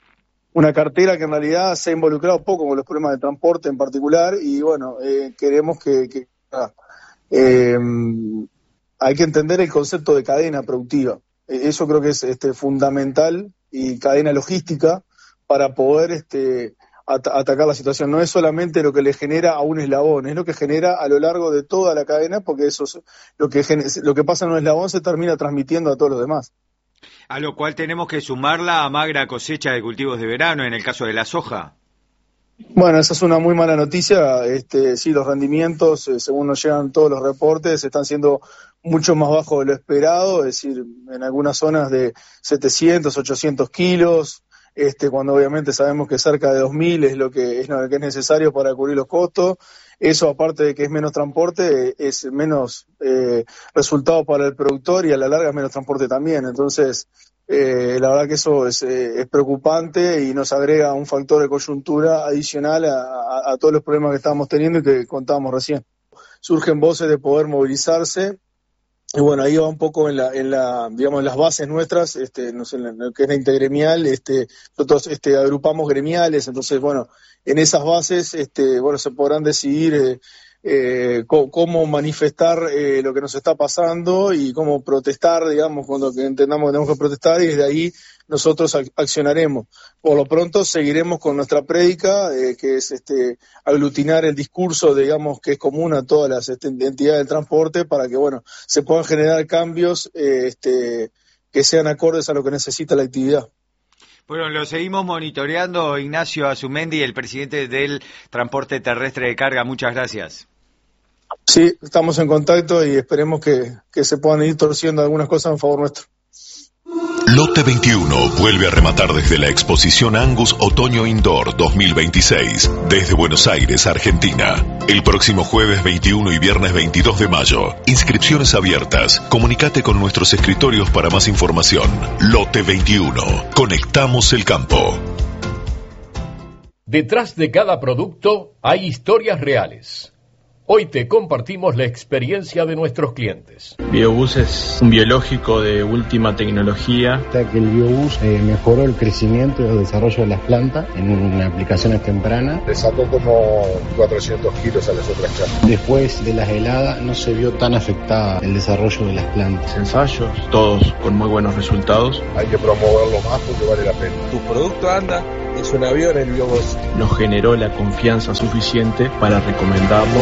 una cartera que en realidad se ha involucrado poco con los problemas de transporte en particular, y bueno, eh, queremos que... que Ah, eh, hay que entender el concepto de cadena productiva. Eso creo que es este, fundamental, y cadena logística, para poder este, at- atacar la situación. No es solamente lo que le genera a un eslabón, es lo que genera a lo largo de toda la cadena, porque eso es, lo que gen- lo que pasa en un eslabón se termina transmitiendo a todos los demás. A lo cual tenemos que sumar la magra cosecha de cultivos de verano en el caso de la soja. Bueno, esa es una muy mala noticia. Este, sí, los rendimientos, eh, según nos llegan todos los reportes, están siendo mucho más bajos de lo esperado, es decir, en algunas zonas de setecientos, ochocientos kilos, este, cuando obviamente sabemos que cerca de dos mil es lo que es lo que es necesario para cubrir los costos. Eso, aparte de que es menos transporte, es menos eh, resultado para el productor, y a la larga es menos transporte también. Entonces, Eh, la verdad que eso es, eh, es preocupante, y nos agrega un factor de coyuntura adicional a, a, a todos los problemas que estábamos teniendo y que contábamos recién. Surgen voces de poder movilizarse, y bueno, ahí va un poco en la, en la, digamos, en las bases nuestras, este, no sé, en lo que es la intergremial, este, nosotros este, agrupamos gremiales, entonces bueno, en esas bases, este, bueno, se podrán decidir eh, Eh, co- cómo manifestar eh, lo que nos está pasando, y cómo protestar, digamos, cuando que entendamos que tenemos que protestar, y desde ahí nosotros ac- accionaremos. Por lo pronto seguiremos con nuestra prédica, eh, que es este aglutinar el discurso, digamos, que es común a todas las este, entidades del transporte, para que, bueno, se puedan generar cambios eh, este, que sean acordes a lo que necesita la actividad. Bueno, lo seguimos monitoreando. Ignacio Azumendi, el presidente del Transporte Terrestre de Carga, muchas gracias. Sí, estamos en contacto y esperemos que, que se puedan ir torciendo algunas cosas en favor nuestro. Lote veintiuno vuelve a rematar desde la exposición Angus Otoño Indoor dos mil veintiséis, desde Buenos Aires, Argentina. El próximo jueves veintiuno y viernes veintidós de mayo. Inscripciones abiertas. Comunicate con nuestros escritorios para más información. Lote veintiuno. Conectamos el campo. Detrás de cada producto hay historias reales. Hoy te compartimos la experiencia de nuestros clientes. Biobús es un biológico de última tecnología. Que el Biobús eh, mejoró el crecimiento y el desarrollo de las plantas en una aplicaciones tempranas. Le sacó como cuatrocientos kilos a las otras plantas. Después de las heladas no se vio tan afectada el desarrollo de las plantas. Ensayos, todos con muy buenos resultados. Hay que promoverlo más porque vale la pena. Tu producto anda, es un avión el Biobús. Nos generó la confianza suficiente para recomendarlo.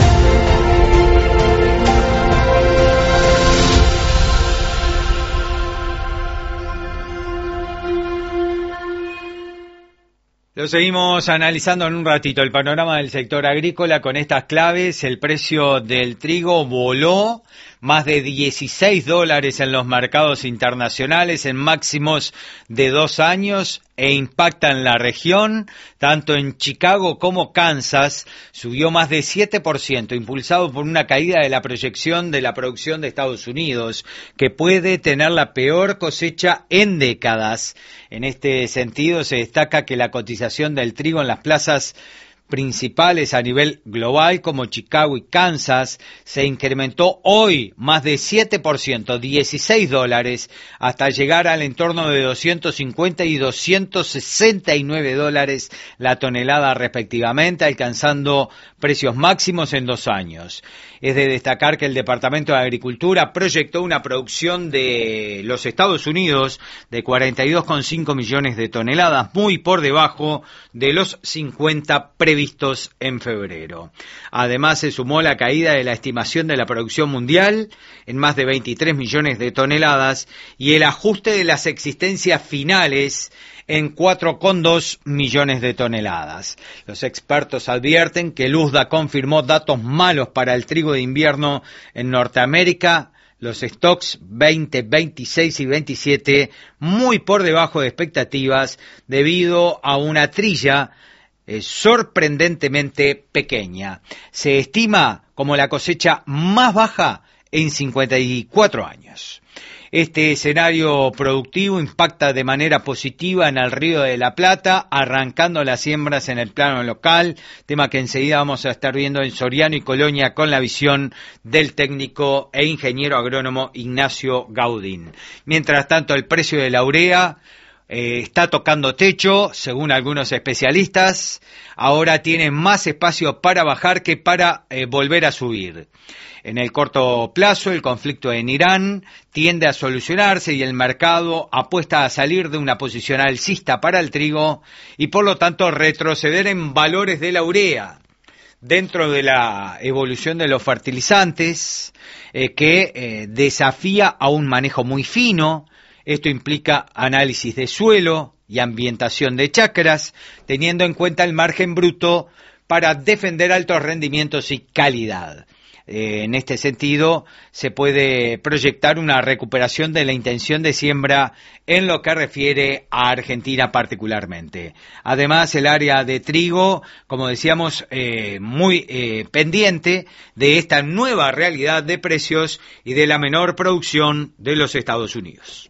Lo seguimos analizando en un ratito, el panorama del sector agrícola con estas claves. El precio del trigo voló más de dieciséis dólares en los mercados internacionales en máximos de dos años e impacta en la región, tanto en Chicago como Kansas, subió más de siete por ciento, impulsado por una caída de la proyección de la producción de Estados Unidos, que puede tener la peor cosecha en décadas. En este sentido, se destaca que la cotización del trigo en las plazas principales a nivel global como Chicago y Kansas se incrementó hoy más de siete por ciento, dieciséis dólares, hasta llegar al entorno de doscientos cincuenta y doscientos sesenta y nueve dólares la tonelada respectivamente, alcanzando precios máximos en dos años. Es de destacar que el Departamento de Agricultura proyectó una producción de los Estados Unidos de cuarenta y dos coma cinco millones de toneladas, muy por debajo de los cincuenta previstos en febrero. Además, se sumó la caída de la estimación de la producción mundial en más de veintitrés millones de toneladas y el ajuste de las existencias finales en cuatro coma dos millones de toneladas. Los expertos advierten que el U S D A confirmó datos malos para el trigo de invierno en Norteamérica, los stocks veinte, veintiséis y veintisiete muy por debajo de expectativas debido a una trilla eh, sorprendentemente pequeña. Se estima como la cosecha más baja en cincuenta y cuatro años. Este escenario productivo impacta de manera positiva en el Río de la Plata, arrancando las siembras en el plano local, tema que enseguida vamos a estar viendo en Soriano y Colonia con la visión del técnico e ingeniero agrónomo Ignacio Gaudín. Mientras tanto, el precio de la urea eh, está tocando techo, según algunos especialistas. Ahora tiene más espacio para bajar que para eh, volver a subir. En el corto plazo, el conflicto en Irán tiende a solucionarse y el mercado apuesta a salir de una posición alcista para el trigo y por lo tanto retroceder en valores de la urea. Dentro de la evolución de los fertilizantes, eh, que eh, desafía a un manejo muy fino. Esto implica análisis de suelo y ambientación de chacras, teniendo en cuenta el margen bruto para defender altos rendimientos y calidad. Eh, en este sentido, se puede proyectar una recuperación de la intención de siembra en lo que refiere a Argentina particularmente. Además, el área de trigo, como decíamos, eh, muy eh, pendiente de esta nueva realidad de precios y de la menor producción de los Estados Unidos.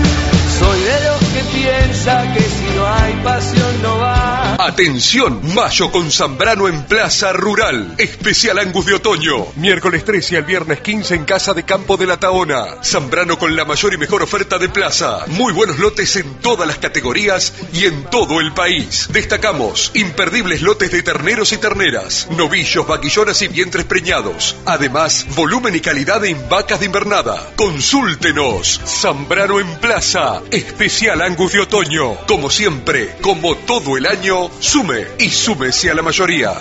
Soy de los que piensa que si no hay pasión no va. Atención, mayo con Zambrano en Plaza Rural. Especial Angus de otoño. Miércoles trece al viernes quince en Casa de Campo de la Taona. Zambrano con la mayor y mejor oferta de plaza. Muy buenos lotes en todas las categorías y en todo el país. Destacamos imperdibles lotes de terneros y terneras, novillos, vaquillonas y vientres preñados. Además, volumen y calidad en vacas de invernada. Consúltenos. Zambrano en Plaza. Especial Angus de otoño. Como siempre, como todo el año, sume y súmese a la mayoría.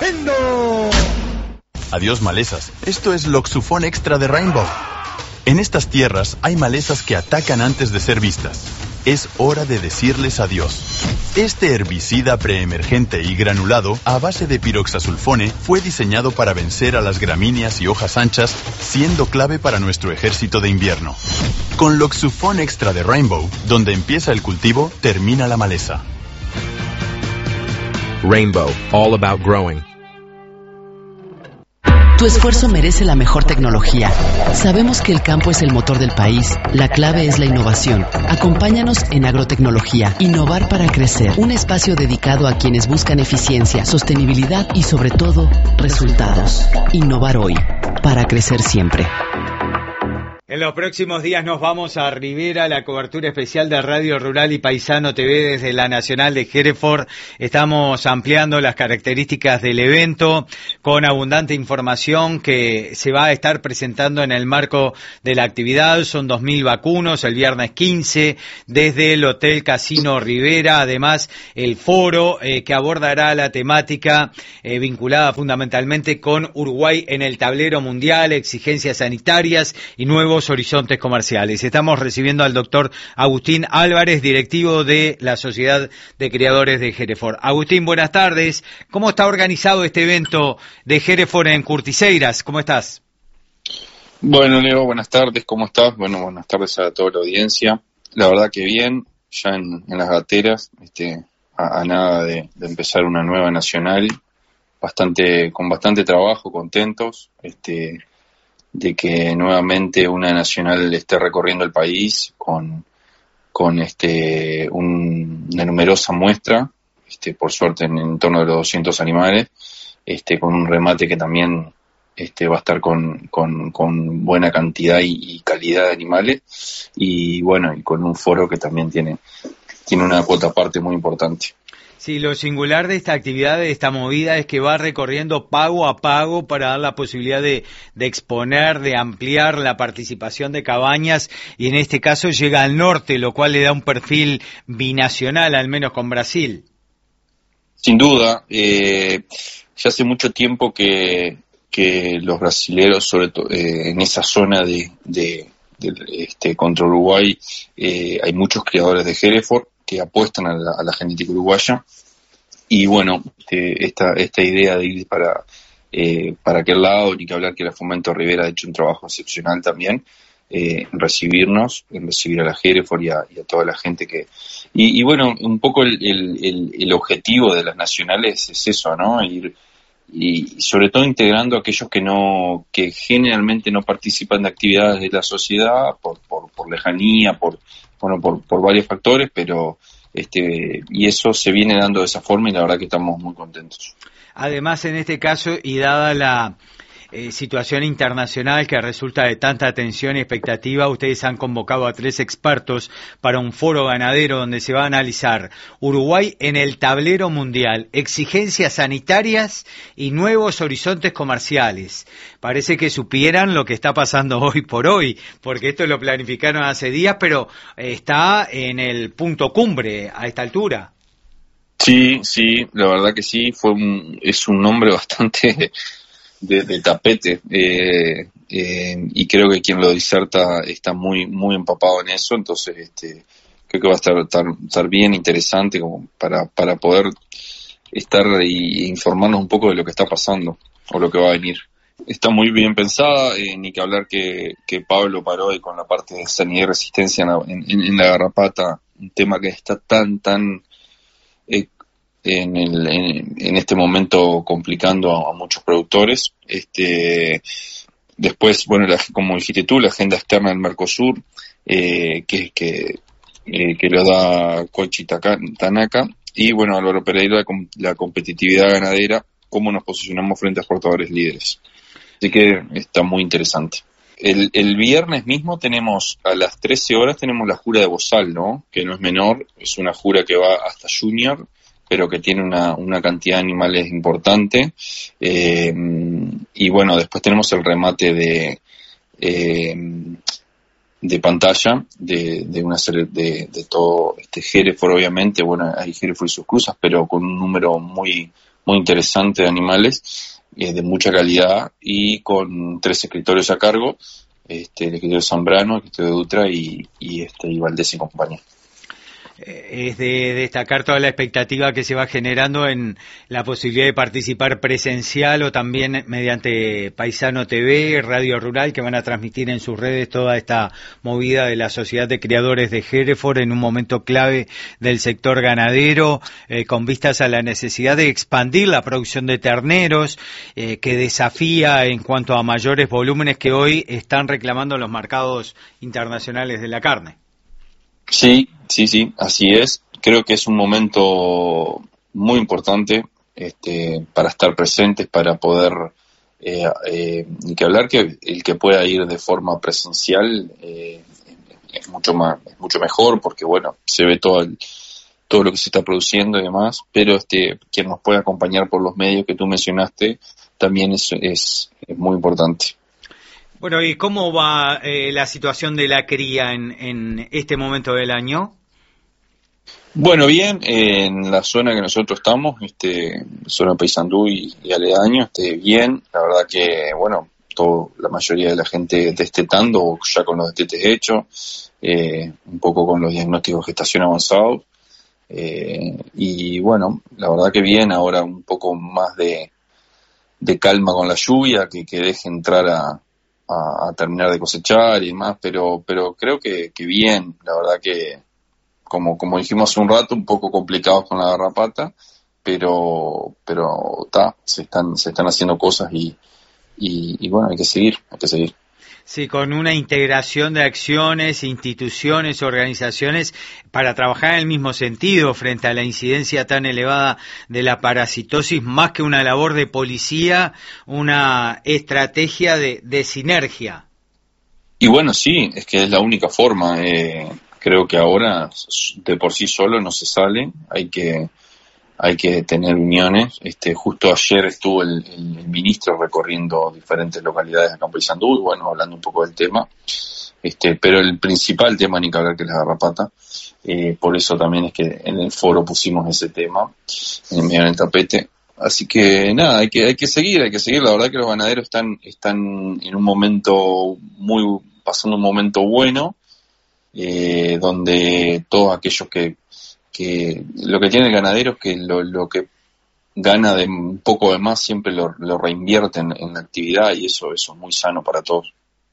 Adiós malezas. Esto es Loxufón Extra de Rainbow. En estas tierras hay malezas que atacan antes de ser vistas. es hora de decirles adiós. Este herbicida preemergente y granulado a base de piroxasulfone fue diseñado para vencer a las gramíneas y hojas anchas, siendo clave para nuestro ejército de invierno. Con Loxufone Extra de Rainbow, donde empieza el cultivo, termina la maleza. Rainbow, all about growing. Tu esfuerzo merece la mejor tecnología. Sabemos que el campo es el motor del país. La clave es la innovación. Acompáñanos en Agrotecnología. Innovar para crecer. Un espacio dedicado a quienes buscan eficiencia, sostenibilidad y, sobre todo, resultados. Innovar hoy, para crecer siempre. En los próximos días nos vamos a Rivera, la cobertura especial de Radio Rural y Paisano T V desde la Nacional de Hereford. Estamos ampliando las características del evento con abundante información que se va a estar presentando en el marco de la actividad. Son dos mil vacunos el viernes quince desde el Hotel Casino Rivera. Además, el foro eh, que abordará la temática eh, vinculada fundamentalmente con Uruguay en el tablero mundial, exigencias sanitarias y nuevos horizontes comerciales. Estamos recibiendo al doctor Agustín Álvarez, directivo de la Sociedad de Criadores de Hereford. Agustín, buenas tardes. ¿Cómo está organizado este evento de Hereford en Curtiseiras? ¿Cómo estás? Bueno, Leo, buenas tardes. ¿Cómo estás? Bueno, buenas tardes a toda la audiencia. La verdad que bien, ya en, en las gateras, este, a, a nada de, de empezar una nueva nacional, bastante, con bastante trabajo, contentos, este, de que nuevamente una nacional esté recorriendo el país con, con este, un, una numerosa muestra, este, por suerte en, en torno a los doscientos animales, este, con un remate que también este, va a estar con, con, con buena cantidad y, y calidad de animales, y bueno, y con un foro que también tiene, tiene una cuota aparte muy importante. Sí, lo singular de esta actividad, de esta movida, es que va recorriendo pago a pago para dar la posibilidad de, de exponer, de ampliar la participación de cabañas, y en este caso llega al norte, lo cual le da un perfil binacional, al menos con Brasil. Sin duda, eh, ya hace mucho tiempo que, que los brasileros, sobre todo eh, en esa zona de, de, de este, contra Uruguay, eh, hay muchos criadores de Hereford que apuestan a la, a la genética uruguaya, y bueno, este, esta esta idea de ir para eh, para aquel lado, ni que hablar que la Fomento Rivera ha hecho un trabajo excepcional también, eh, en recibirnos, en recibir a la Hereford y a, y a toda la gente que... Y, y bueno, un poco el, el, el, el objetivo de las nacionales es eso, ¿no? Ir, y sobre todo integrando a aquellos que no que generalmente no participan de actividades de la sociedad por, por, por lejanía, por bueno por, por varios factores, pero este y eso se viene dando de esa forma y la verdad que estamos muy contentos. Además, en este caso, y dada la eh, situación internacional que resulta de tanta atención y expectativa, ustedes han convocado a tres expertos para un foro ganadero donde se va a analizar Uruguay en el tablero mundial, exigencias sanitarias y nuevos horizontes comerciales. Parece que supieran lo que está pasando hoy por hoy, porque esto lo planificaron hace días, pero está en el punto cumbre a esta altura. Sí, sí, la verdad que sí, fue un, es un nombre bastante de, de tapete, eh, eh, y creo que quien lo diserta está muy muy empapado en eso, entonces este creo que va a estar, estar, estar bien interesante como para, para poder estar y informarnos un poco de lo que está pasando o lo que va a venir. Está muy bien pensada, eh, ni que hablar que, que Pablo paró hoy con la parte de sanidad y resistencia en la, en, en la garrapata, un tema que está tan, tan eh, en, el, en, en este momento complicando a, a muchos productores. Este, después, bueno, la, como dijiste tú, la agenda externa del Mercosur, eh, que, que, eh, que lo da Koichi Tanaka, y bueno, Álvaro Pereira, la, la competitividad ganadera, cómo nos posicionamos frente a exportadores líderes. Así que está muy interesante. El, el viernes mismo tenemos, a las trece horas, tenemos la jura de Bozal, ¿no? Que no es menor, es una jura que va hasta Junior, pero que tiene una, una cantidad de animales importante. Eh, y bueno, después tenemos el remate de eh, de pantalla, de, de una serie de, de todo este Hereford, obviamente. Bueno, hay Hereford y sus cruzas, pero con un número muy, muy interesante de animales, eh, de mucha calidad, y con tres escritores a cargo, este, el escritor Zambrano, el escritor de Dutra y, y, este, y Valdés y compañía. Es de destacar toda la expectativa que se va generando en la posibilidad de participar presencial o también mediante Paisano T V, Radio Rural, que van a transmitir en sus redes toda esta movida de la Sociedad de Criadores de Hereford en un momento clave del sector ganadero, eh, con vistas a la necesidad de expandir la producción de terneros, eh, que desafía en cuanto a mayores volúmenes que hoy están reclamando los mercados internacionales de la carne. Sí, sí, sí, así es. Creo que es un momento muy importante este, para estar presentes, para poder, eh, eh, ni que hablar que el que pueda ir de forma presencial eh, es mucho más, es mucho mejor, porque bueno, se ve todo el, todo lo que se está produciendo y demás, pero este, quien nos puede acompañar por los medios que tú mencionaste también es, es, es muy importante. Bueno, ¿y cómo va eh, la situación de la cría en, en este momento del año? Bueno, bien, eh, en la zona que nosotros estamos, este, zona de Paysandú y, y aledaño, este, bien. La verdad que, bueno, todo, la mayoría de la gente destetando, ya con los destetes hechos, eh, un poco con los diagnósticos de gestación avanzados. Eh, y bueno, la verdad que bien, ahora un poco más de, de calma con la lluvia, que, que deje entrar a A, a terminar de cosechar y demás, pero pero creo que, que bien, la verdad que como como dijimos hace un rato, un poco complicados con la garrapata, pero pero está, se están se están haciendo cosas y, y y bueno, hay que seguir, hay que seguir. Sí, con una integración de acciones, instituciones, organizaciones para trabajar en el mismo sentido frente a la incidencia tan elevada de la parasitosis, más que una labor de policía, una estrategia de, de sinergia. Y bueno, sí, es que es la única forma. Eh, creo que ahora de por sí solo no se sale, hay que hay que tener uniones. Este, justo ayer estuvo el, el, el ministro recorriendo diferentes localidades de Campo y Sandú, y bueno, hablando un poco del tema. Este, pero el principal tema, ni que hablar, que es la garrapata. Eh, por eso también es que en el foro pusimos ese tema, en medio del tapete. Así que nada, hay que hay que seguir, hay que seguir. La verdad que los ganaderos están están en un momento muy, pasando un momento bueno, eh, donde todos aquellos que que lo que tiene el ganadero es que lo, lo que gana de un poco de más siempre lo, lo reinvierte en, en la actividad, y eso, eso es muy sano para todos.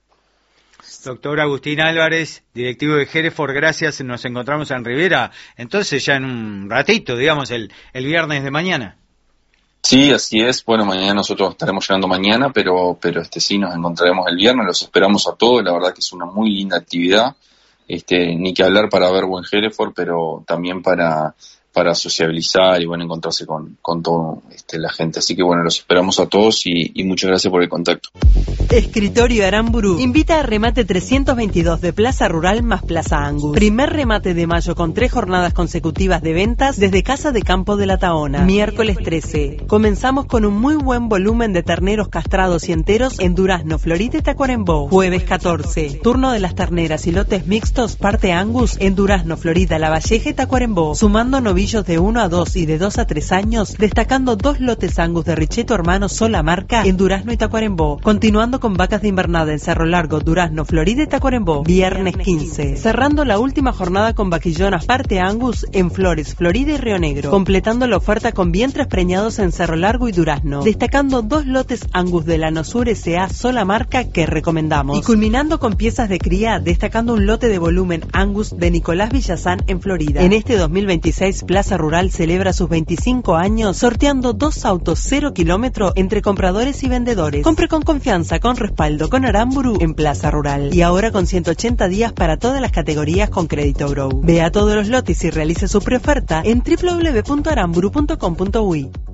Doctor Agustín Álvarez, directivo de Hereford, gracias. Nos encontramos en Rivera, entonces ya en un ratito, digamos, el, el viernes de mañana. Sí, así es. Bueno, mañana nosotros estaremos llegando mañana, pero pero este sí, nos encontraremos el viernes. Los esperamos a todos. La verdad que es una muy linda actividad. Este, ni que hablar para ver buen Hereford, pero también para para sociabilizar y bueno, encontrarse con, con toda este, la gente. Así que bueno, los esperamos a todos y, y muchas gracias por el contacto. Escritorio Aramburu invita a remate trescientos veintidós de Plaza Rural más Plaza Angus. Primer remate de mayo con tres jornadas consecutivas de ventas desde Casa de Campo de la Taona. Miércoles trece. Comenzamos con un muy buen volumen de terneros castrados y enteros en Durazno, Florida y Tacuarembó. Jueves catorce. Turno de las terneras y lotes mixtos parte Angus en Durazno, Florida, La Valleja y Tacuarembó. Sumando novillos de uno a dos y de dos a tres años, destacando dos lotes Angus de Richeto Hermano sola marca en Durazno y Tacuarembó. Continuando con vacas de invernada en Cerro Largo, Durazno, Florida y Tacuarembó. Viernes quince. Cerrando la última jornada con vaquillonas parte Angus en Flores, Florida y Río Negro. Completando la oferta con vientres preñados en Cerro Largo y Durazno. Destacando dos lotes Angus de Lanosur S A sola marca que recomendamos. Y culminando con piezas de cría, destacando un lote de volumen Angus de Nicolás Villazán en Florida. En este dos mil veintiséis, Plaza Rural celebra sus veinticinco años sorteando dos autos cero kilómetro entre compradores y vendedores. Compre con confianza, con respaldo, con Aramburu en Plaza Rural. Y ahora con ciento ochenta días para todas las categorías con crédito Grow. Vea todos los lotes y realice su preoferta en doble u doble u doble u punto aramburu punto com punto u i.